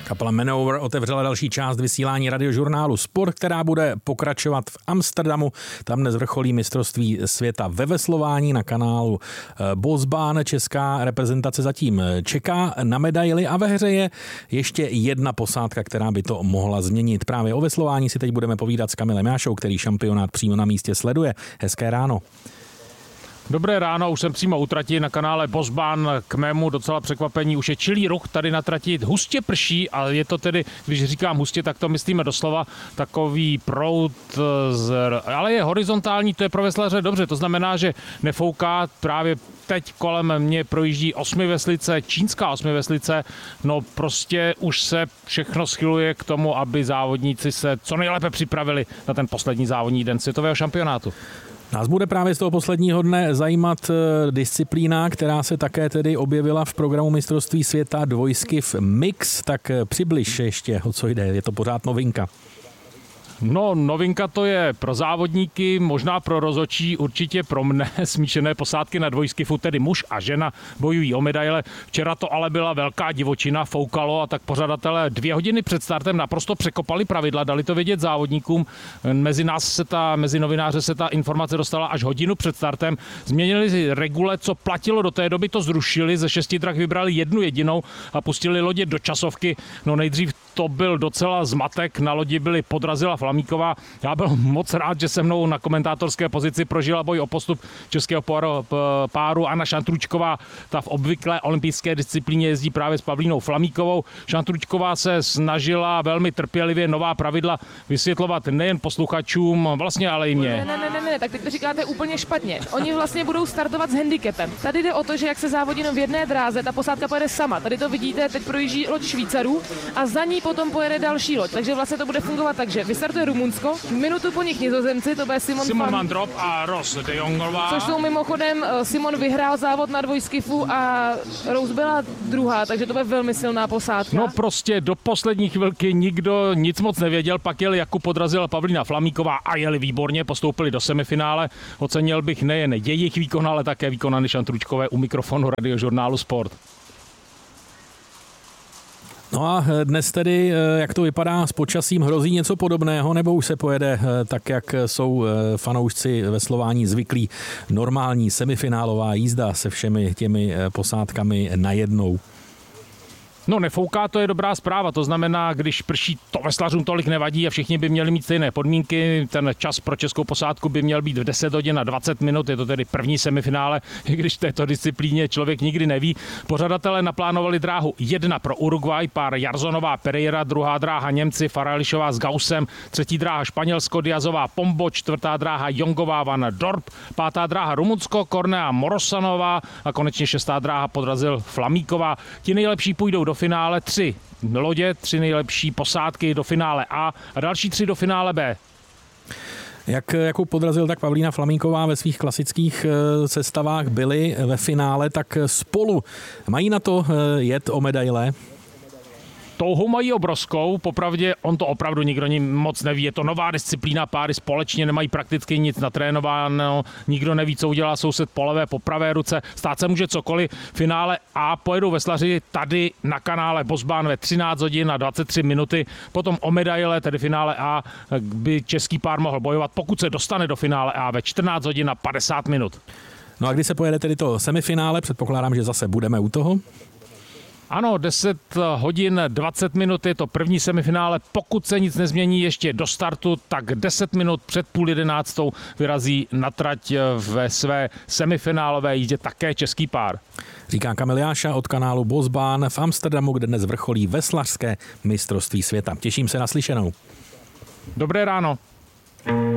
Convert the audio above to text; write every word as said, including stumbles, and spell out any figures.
Kapela Manowar otevřela další část vysílání radiožurnálu Sport, která bude pokračovat v Amsterdamu. Tam dnes vrcholí mistrovství světa ve veslování na kanálu Bosbahn. Česká reprezentace zatím čeká na medaili a ve hře je ještě jedna posádka, která by to mohla změnit. Právě o veslování si teď budeme povídat s Kamilem Jášou, který šampionát přímo na místě sleduje. Hezké ráno. Dobré ráno, už jsem přímo u trati na kanále Bosbahn. K mému docela překvapení už je čilý ruch tady na trati. Hustě prší a je to tedy, když říkám hustě, tak to myslíme doslova takový proud, z, ale je horizontální, to je pro veslaře dobře. To znamená, že nefouká. Právě teď kolem mě projíždí osmiveslice, čínská osmiveslice. No prostě už se všechno schyluje k tomu, aby závodníci se co nejlépe připravili na ten poslední závodní den světového šampionátu. Nás bude právě z toho posledního dne zajímat disciplína, která se také tedy objevila v programu mistrovství světa dvojskiv mix. Tak přibliž ještě, o co jde, je to pořád novinka. No, novinka to je pro závodníky, možná pro rozhodčí, určitě pro mne. Smíšené posádky na dvojskifu, tedy muž a žena, bojují o medaile. Včera to ale byla velká divočina, foukalo a tak pořadatelé dvě hodiny před startem naprosto překopali pravidla, dali to vědět závodníkům. Mezi nás se ta, mezi novináře se ta informace dostala až hodinu před startem. Změnili regule, co platilo do té doby, to zrušili, ze šesti drah vybrali jednu jedinou a pustili lodě do časovky. No nejdřív to byl docela zmatek, na lodi byly Podrazila Flamíková. Já byl moc rád, že se mnou na komentátorské pozici prožila boj o postup českého páru Anna Šantručková. Ta v obvyklé olympijské disciplíně jezdí právě s Pavlínou Flamíkovou. Šantručková se snažila velmi trpělivě nová pravidla vysvětlovat nejen posluchačům, vlastně ale i mě. Ne, ne, ne, ne, tak teď to říkáte úplně špatně. Oni vlastně budou startovat s handicapem. Tady jde o to, že jak se závodí v jedné dráze, ta posádka pojede sama. Tady to vidíte, teď projíždí loď Švýcarů a za ní potom pojede další loď. Takže vlastně to bude fungovat tak, že vystartuje Rumunsko, minutu po nich Nizozemci, to bude Simon, Simon van, van Drop a Ross de Jongová. Což jsou mimochodem, Simon vyhrál závod na dvojskifu a Rose byla druhá, takže to bude velmi silná posádka. No prostě do poslední chvilky nikdo nic moc nevěděl, pak jeli Jakub Podrazil, Pavlína Flamíková a jeli výborně, postoupili do semifinále. Ocenil bych nejen jejich výkon, ale také výkon Anny Šantručkové u mikrofonu radiožurnálu Sport. No a dnes tedy, jak to vypadá s počasím, hrozí něco podobného, nebo už se pojede tak, jak jsou fanoušci veslování zvyklí, normální semifinálová jízda se všemi těmi posádkami najednou? No nefouká, to je dobrá zpráva, to znamená, když prší, to veslařům tolik nevadí a všichni by měli mít stejné podmínky, ten čas pro českou posádku by měl být v deset hodin a dvacet minut, je to tedy první semifinále, i když v této disciplíně člověk nikdy neví. Pořadatelé naplánovali dráhu jedna pro Uruguay, pár Jarzonová Pereira, druhá dráha Němci, Farališová s Gaussem, třetí dráha Španělsko, Diazová Pombo, čtvrtá dráha Jongová Van Dorp, pátá dráha Rumunsko, Kornea Morosanová a konečně šestá dráha Podrazil Flamíková. Ti nejlepší půjdou do finále, tři lodě, tři nejlepší posádky do finále A a další tři do finále B. Jak Jakub Podrazil, tak Pavlína Flamíková ve svých klasických sestavách byli ve finále, tak spolu mají na to jet o medaile? Touhu mají obrovskou, popravdě on to opravdu nikdo moc neví, je to nová disciplína, páry společně nemají prakticky nic natrénováno, nikdo neví, co udělá soused po levé, po pravé ruce, stát se může cokoliv. Finále A pojedou veslaři tady na kanále Bosbahn ve třináct hodin a dvacet tři minuty, potom o medaile, tedy finále A, by český pár mohl bojovat, pokud se dostane do finále A ve čtrnáct hodin a padesát minut. No a kdy se pojede tedy to semifinále, předpokládám, že zase budeme u toho? Ano, deset hodin dvacet minut je to první semifinále. Pokud se nic nezmění ještě do startu, tak deset minut před půl jedenáctou vyrazí na trať ve své semifinálové jízdě také český pár. Říká Kamil Jáša od kanálu Bosbahn v Amsterdamu, kde dnes vrcholí veslařské mistrovství světa. Těším se na slyšenou. Dobré ráno.